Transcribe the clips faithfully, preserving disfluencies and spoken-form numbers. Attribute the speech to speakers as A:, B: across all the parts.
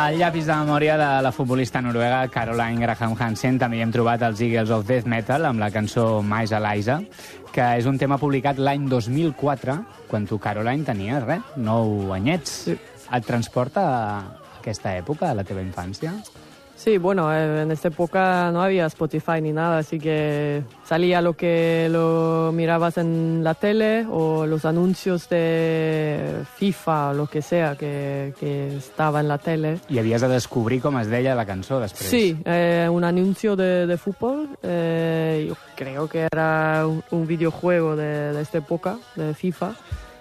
A: Al llapis de memòria de la futbolista noruega Caroline Graham Hansen també hi hem trobat els Eagles of Death Metal amb la cançó Mais Eliza, que és un tema publicat l'any dos mil quatre, quan tu, Caroline, tenies, res, nou anyets.
B: Sí.
A: Et transporta a aquesta època, a la teva infància?
B: Sí, bueno, en esta época no había Spotify ni nada, así que salía lo que lo mirabas en la tele o los anuncios de FIFA o lo que sea que, que estaba en la tele.
A: I havies de descobrir com es deia la cançó després.
B: Sí, eh, un anuncio de, de fútbol, eh, yo creo que era un, un videojuego de, de esta época, de FIFA.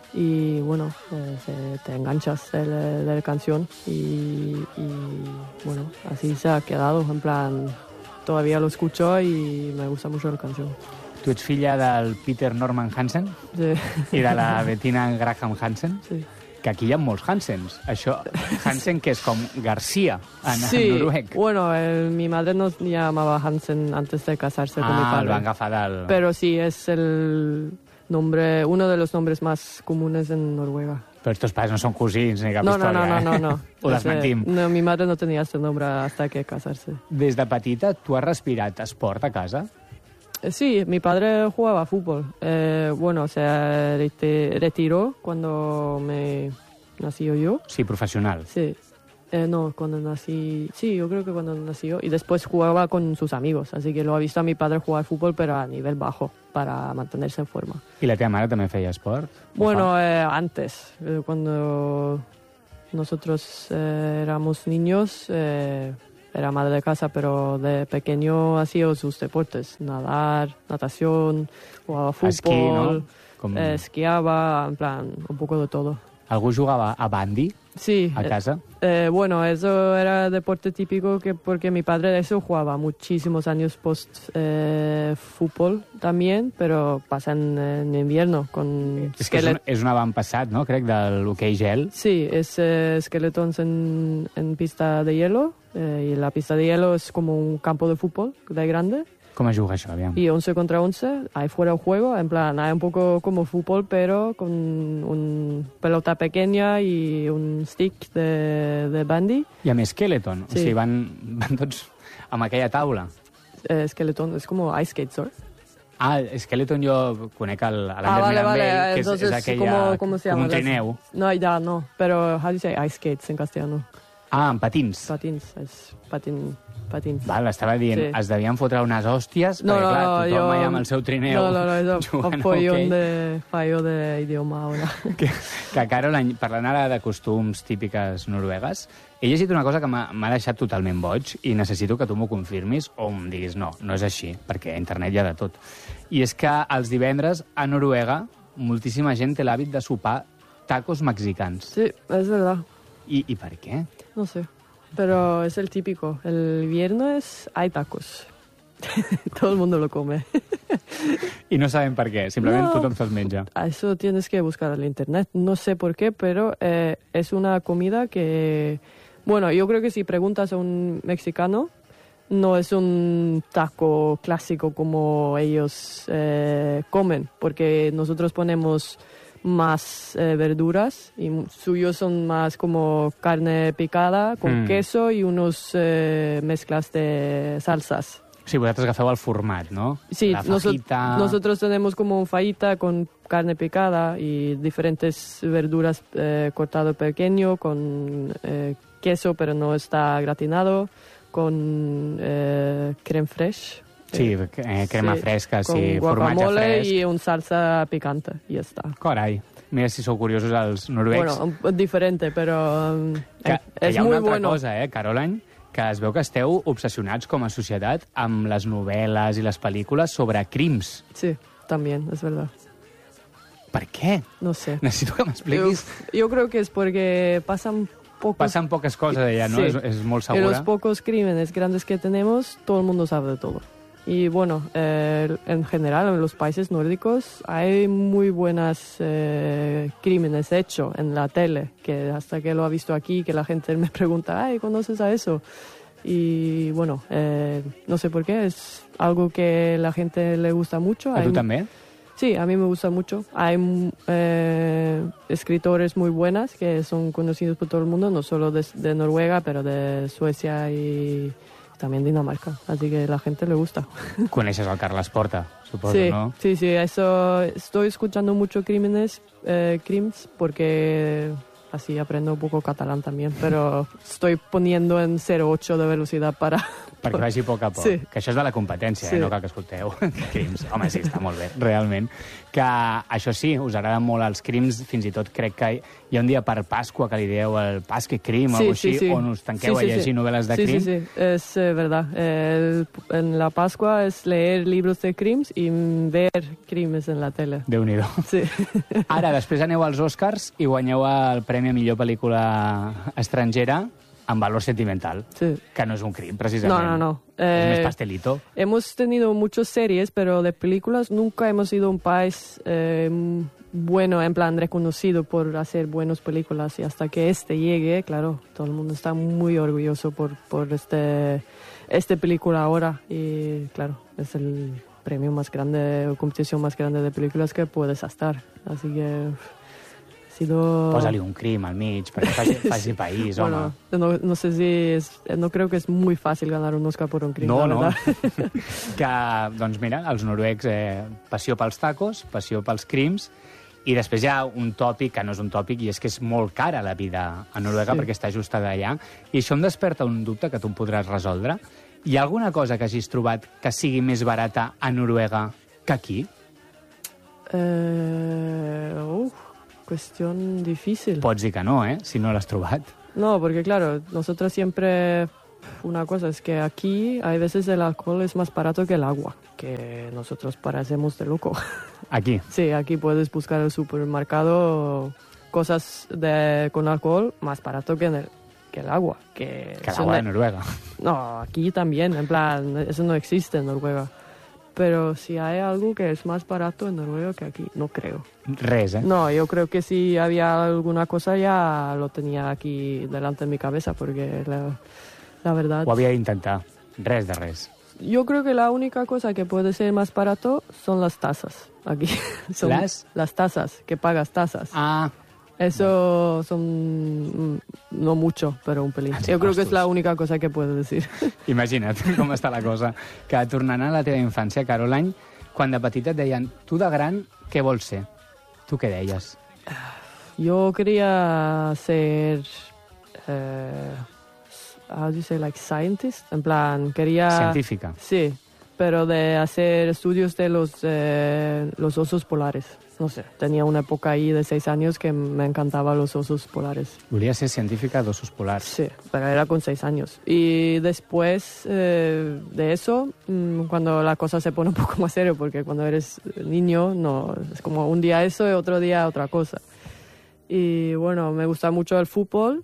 B: Y bueno, eh, se, te enganchas de la, de la canción y, y bueno, así se ha quedado, en plan, todavía lo escucho y me gusta mucho la canción.
A: Tu ets filla del Peter Norman Hansen
B: Sí.
A: i de la Bettina Graham Hansen,
B: Sí.
A: que aquí hi ha molts Hansens. Això, Hansen, que és com García en,
B: Sí,
A: en noruec.
B: bueno, eh, mi madre nos llamaba Hansen antes de casarse con mi
A: Ah,
B: padre.
A: el van agafar del...
B: Pero sí, es el nombre, uno de los nombres más comunes en Noruega.
A: Però els teus pares no són cosins ni cap
B: No, no,
A: història,
B: no,
A: eh?
B: no, no, no.
A: Ho
B: Ese-
A: desmentim.
B: no, mi madre no tenía este nombre hasta que casarse.
A: Des de petita, tu has respirat esport a casa?
B: Eh, Sí, mi padre jugaba fútbol. Eh, bueno, se reti- retiró cuando me nací yo.
A: Sí, professional.
B: Sí. Eh, no, cuando nací... Sí, yo creo que cuando nací yo. Y después jugaba con sus amigos. Así que lo ha visto a mi padre jugar fútbol, pero a nivel bajo, para mantenerse en forma.
A: I la teva mare també feia esport?
B: Bueno, eh, antes, eh, cuando nosotros eh, éramos niños, eh, era madre de casa, pero de pequeño hacía sus deportes, nadar, natación, jugaba fútbol,
A: Esquí, no? Com...
B: eh, esquiaba, en plan, un poco de todo.
A: Algú jugava a bandy
B: Sí,
A: a casa?
B: eh, eh, bueno, eso era deporte típico que porque mi padre de eso jugaba muchísimos años post eh, fútbol también, pero pasa en, en invierno con
A: És que és un,
B: esquelet-
A: és un avantpassat, no?, crec, de l'hoquei gel.
B: Sí, es eh, Skeletons en, en pista de hielo, eh, y la pista de hielo es como un campo de fútbol de grande,
A: Com es juga això, aviam?
B: y once contra once, ahí fuera el juego, en plan, hay un poco como fútbol, pero con un pelota pequeña y un stick de, de bandy.
A: I amb Skeleton,
B: Sí.
A: o sigui, van, van tots amb aquella taula.
B: Eh, Skeleton es como ice skate, ¿sabes?
A: Ah, Skeleton jo conec el,
B: Ah,
A: l'Ander
B: vale,
A: Mirambell,
B: vale,
A: que és,
B: entonces,
A: és aquella,
B: ¿cómo, cómo se
A: com
B: llama?
A: un trineu.
B: No, ya no, pero how do you say ice skates en castellano?
A: Ah, amb patins.
B: Patins, es patín, patins.
A: Val, estava dient,
B: Sí.
A: es devien fotre unes hòsties,
B: No,
A: perquè,
B: no,
A: clar,
B: no,
A: tothom
B: yo...
A: allà amb el seu trineu
B: No, no, no, es
A: jugant
B: un
A: a
B: follón
A: hoquei.
B: de, fallo de idioma ahora.
A: Que, que Caroline, parlant ara de costums típiques noruegues, he llegit una cosa que m'ha m'ha deixat totalment boig i necessito que tu m'ho confirmis o em diguis no, no és així, perquè a internet hi ha de tot. I és que els divendres a Noruega moltíssima gent té l'hàbit de sopar tacos mexicans.
B: Sí, es verdad,
A: I, i per què?
B: no sé. Pero es el típico. El viernes hay tacos. Todo el mundo lo come.
A: I no sabem per què, simplement
B: No.
A: tothom se'ls menja.
B: A Eso tienes que buscar en internet. No sé por qué, pero eh, es una comida que... Bueno, yo creo que si preguntas a un mexicano, no es un taco clásico como ellos eh, comen, porque nosotros ponemos más eh, verduras y mu- suyos son más como carne picada con
A: Mm.
B: queso y unos eh, mezclas de salsas.
A: O sigui, vosaltres agafeu el format, no?
B: Sí,
A: La
B: noso-
A: fajita...
B: nosotros tenemos como un fajita con carne picada y diferentes verduras eh, cortado pequeño con eh, queso, pero no está gratinado, con eh, creme fraiche.
A: Sí, eh, crema
B: Sí,
A: fresca,
B: con
A: sí, formatge
B: guacamole
A: fresc.
B: y un salsa picante y ya está.
A: Carai, mira si sou curiosos els noruecs.
B: Bueno, un poco diferente, pero um,
A: que, que
B: es
A: hi ha
B: muy
A: una altra
B: bueno.
A: cosa, eh, Caroline, que es veu que esteu obsessionats com a societat amb les novel·les i les pel·lícules sobre crims.
B: Sí, también, es verdad.
A: Per què?
B: No sé.
A: Necessito que
B: Yo,
A: m'expliquis.
B: yo creo que es porque pasan pocos...
A: Passen poques coses allà, no?
B: Sí.
A: És, és molt
B: En los
A: segura.
B: pocos crímenes grandes que tenemos, todo el mundo sabe de todo. Y bueno, eh, en general en los países nórdicos hay muy buenas eh, crímenes hechos en la tele, que hasta que lo ha visto aquí, que la gente me pregunta, ay, ¿conoces a eso? Y bueno, eh, no sé por qué, es algo que la gente le gusta mucho.
A: A tu
B: Hay-
A: també?
B: Sí, a mí me gusta mucho. Hay eh, escritores muy buenas que son conocidos por todo el mundo, no solo de, de Noruega, pero de Suecia y también Dinamarca. Así que a la gente le gusta.
A: Coneixes el Carles Porta, suposo,
B: sí,
A: no?
B: Sí, sí, eso. Estoy escuchando mucho crímenes, eh, crims, porque así aprendo un poco catalán también, però estoy poniendo en cero coma ocho de velocidad para...
A: Perquè vagi a poc a poc.
B: Sí.
A: Que això és de la competència,
B: Sí.
A: eh? No cal que escolteu. Crims. Home, sí, està molt bé, realment. Que això sí, us agraden molt els crims, fins i tot crec que hi ha un dia per Pasqua que li dieu el Pasque Crim, o
B: Sí,
A: alguna
B: sí,
A: així,
B: sí.
A: on us tanqueu
B: Sí, sí,
A: a llegir
B: sí.
A: novel·les de
B: sí,
A: crim.
B: Sí, sí, es eh, verdad. El- en la Pascua es leer libros de crims y ver crímenes en la tele.
A: Déu-n'hi-do.
B: Sí.
A: Ara, després aneu als Oscars i guanyeu el Premi a Millor Pel·lícula Estrangera amb valor sentimental,
B: Sí.
A: que no és un crim,
B: No,
A: precisament.
B: no, no.
A: És
B: Eh,
A: més pastelito.
B: Hemos tenido muchas series, pero de películas nunca hemos sido un país eh, bueno, en plan reconocido por hacer buenas películas. Y hasta que este llegue, claro, todo el mundo está muy orgulloso por, por este, este película ahora. Y claro, es el premio más grande, o competición más grande de películas que puedes estar. Así que uf, ha sido...
A: Posa-li un crim al mig, perquè faci, faci país, home.
B: Bueno, no, no sé si es, no creo que es muy fácil ganar un Oscar por un crimen.
A: No,
B: la
A: no.
B: verdad.
A: Que, doncs mira, els noruecs, eh, passió pels tacos, passió pels crims, i després hi ha un tòpic, que no és un tòpic, i és que és molt cara la vida a Noruega,
B: Sí.
A: perquè està ajustada allà, i això em desperta un dubte que tu em podràs resoldre. Hi ha alguna cosa que hagis trobat que sigui més barata a Noruega que aquí?
B: Eh, uf, cuestión difícil.
A: Pots dir que no, eh?, si no l'has trobat.
B: No, porque claro, nosotros siempre... Una cosa es que aquí hay veces el alcohol es más barato que el agua, que nosotros parecemos de loco.
A: Aquí.
B: Sí, aquí puedes buscar en el supermercado cosas de, con alcohol más barato que, en el, que el agua. Que,
A: Que
B: son
A: l'agua de
B: de-
A: Noruega.
B: No, aquí también, en plan, eso no existe en Noruega. Pero si hay algo que es más barato en Noruega que aquí, no creo.
A: Res, eh?
B: No, yo creo que si había alguna cosa ya lo tenía aquí delante de mi cabeza, porque la, la verdad...
A: Ho havia d'intentar. Res de res.
B: Yo creo que la única cosa que puede ser más barato son las tasas aquí. Son
A: ¿Las?
B: Las tasas, que pagas tasas.
A: Ah,
B: Eso son mm, no mucho, pero un pelín.
A: Els
B: Yo creo que es
A: impostos.
B: la única cosa que puedo decir.
A: imagina't com està la cosa. Que tornant a la teva infància, Caroline, quan de petita et deien, tu de gran, què vols ser? Tu què deies?
B: Yo quería ser, eh, how do you say, like scientist? En plan, quería...
A: Científica.
B: Sí, pero de hacer estudios de los, eh, los osos polares. No sé, tenía una época ahí de seis años que me encantaban los osos polares.
A: Volia ser científica d'ossos polars.
B: Sí, pero era con seis años. Y después eh, de eso, mm, cuando la cosa se pone un poco más serio, porque cuando eres niño, no, es como un día eso y otro día otra cosa. Y bueno, me gusta mucho el fútbol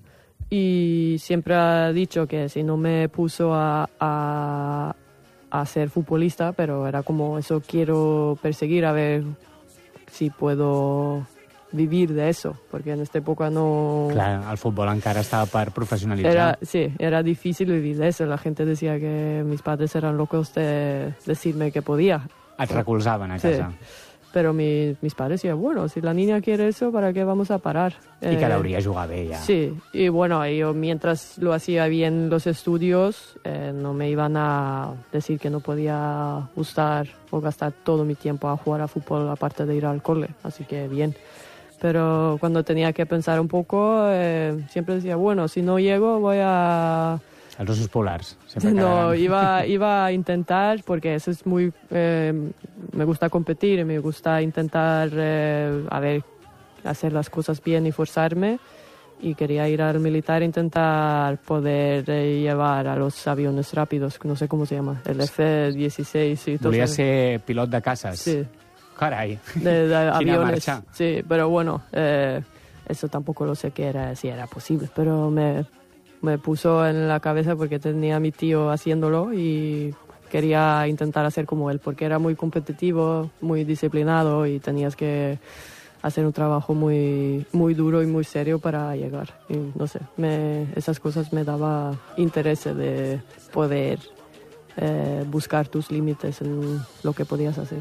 B: y siempre he dicho que si no me puso a, a, a ser futbolista, pero era como eso quiero perseguir a ver si puedo vivir de eso, porque en esta época no...
A: Clar, el futbol encara estava per professionalitzar.
B: Era, sí, era difícil vivir de eso. La gente decía que mis padres eran locos de decirme que podía.
A: Et recolzaven a
B: Sí.
A: casa.
B: Pero mi- mis padres decían, bueno, si la niña quiere eso, ¿para qué vamos a parar?
A: I que
B: Eh,
A: deuria jugar bé, ja.
B: Sí, y bueno, yo mientras lo hacía bien los estudios, eh, no me iban a decir que no podía gustar o gastar todo mi tiempo a jugar a fútbol aparte de ir al cole, así que bien. Pero cuando tenía que pensar un poco, eh, siempre decía, bueno, si no llego voy a...
A: Els ossos polars. Sempre
B: No,
A: quedaran.
B: iba, iba a intentar, porque eso es muy... eh, me gusta competir y me gusta intentar, eh, a ver, hacer las cosas bien y forzarme. Y quería ir al militar e intentar poder eh, llevar a los aviones rápidos, no sé cómo se llama, el F dieciséis y todo
A: Volia
B: eso.
A: ser pilot de caces.
B: Sí,
A: Carai.
B: de, de
A: Quina
B: aviones.
A: marxa.
B: Sí, pero bueno, eh, eso tampoco lo sé que era, si era posible, pero me, me puso en la cabeza porque tenía a mi tío haciéndolo y quería intentar hacer como él, porque era muy competitivo, muy disciplinado y tenías que hacer un trabajo muy, muy duro y muy serio para llegar. Y no sé, me, esas cosas me daba interés de poder eh, buscar tus límites en lo que podías hacer.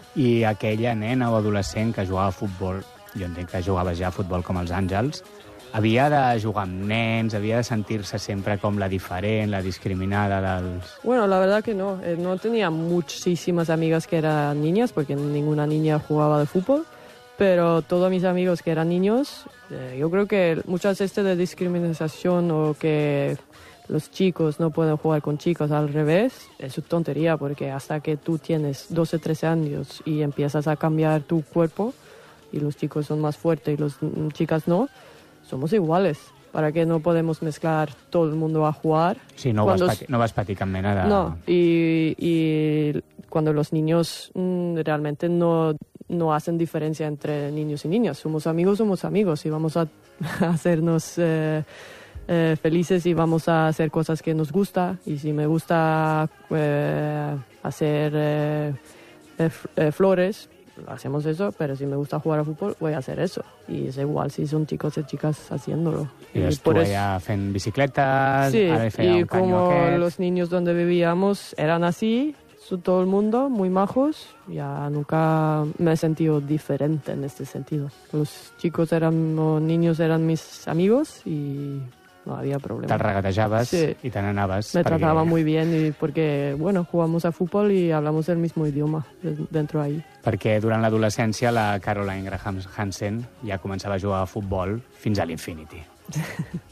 A: I aquella nena o adolescent que jugava a futbol, jo entenc que jugava ja a futbol com els àngels, havia de jugar amb nens, havia de sentir-se sempre com la diferent, la discriminada dels...
B: Bueno, la verdad que no. Eh, no tenía muchísimas amigas que eran niñas, porque ninguna niña jugaba de fútbol, pero todos mis amigos que eran niños, eh, yo creo que muchas veces de discriminación o que los chicos no pueden jugar con chicos al revés, es una tontería, porque hasta que tú tienes doce, trece años y empiezas a cambiar tu cuerpo, y los chicos son más fuertes y las chicas no, somos iguales. ¿Para qué no podemos mezclar todo el mundo a jugar?
A: Sí, no,
B: Cuando...
A: vas, pati no vas patir cap mena de...
B: No, y, y cuando los niños mmm, realmente no, no hacen diferencia entre niños y niñas. Somos amigos, somos amigos, y vamos a hacernos eh, eh, felices y vamos a hacer cosas que nos gusta. Y si me gusta eh, hacer eh, eh, flores, hacemos eso, pero si me gusta jugar a fútbol, voy a hacer eso. Y es igual si son chicos y chicas haciéndolo.
A: I, I por eso... allà fent bicicletes...
B: Sí,
A: y
B: como
A: aquest.
B: Los niños donde vivíamos eran así, todo el mundo, muy majos, ya nunca me he sentido diferente en este sentido. Los chicos eran, los niños eran mis amigos y... no había problema.
A: Te'l regatejaves
B: sí.
A: i te n'anaves.
B: Me
A: perquè...
B: trataba muy bien y porque, bueno, jugamos a fútbol y hablamos el mismo idioma dentro ahí.
A: Perquè durant l'adolescència la Caroline Graham Hansen ja començava a jugar a futbol fins a l'Infinity.